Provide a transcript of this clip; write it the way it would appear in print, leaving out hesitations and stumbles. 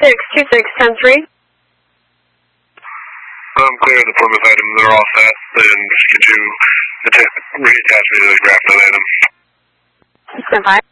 2626-10-3. I'm clear of the Plymouth items. They're all set. Then could you reattach me to the Grafton item? 6-5.